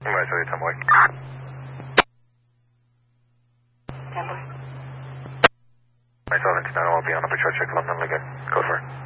Right, so you're 10 boy. 10 boy. Right, 79, I'll be on upper church, check London, again. Go for it.